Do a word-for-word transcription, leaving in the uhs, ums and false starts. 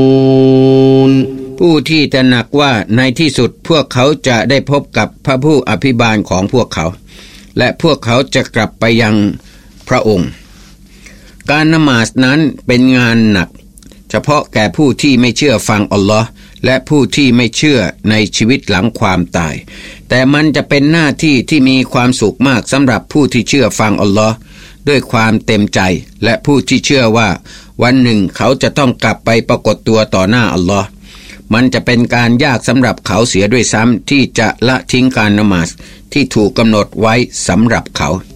ผู้ที่ตระหนักว่าในที่สุดพวกเขาจะได้พบกับพระผู้อภิบาลของพวกเขาและพวกเขาจะกลับไปยังพระองค์การนมาสนั้นเป็นงานหนักเฉพาะแก่ผู้ที่ไม่เชื่อฟังอัลลอฮ์และผู้ที่ไม่เชื่อในชีวิตหลังความตายแต่มันจะเป็นหน้าที่ที่มีความสุขมากสำหรับผู้ที่เชื่อฟังอัลลอฮ์ด้วยความเต็มใจและผู้ที่เชื่อว่าวันหนึ่งเขาจะต้องกลับไปปรากฏตัวต่อหน้าอัลลอฮ์มันจะเป็นการยากสำหรับเขาเสียด้วยซ้ำที่จะละทิ้งการนมาสที่ถูกกำหนดไว้สำหรับเขา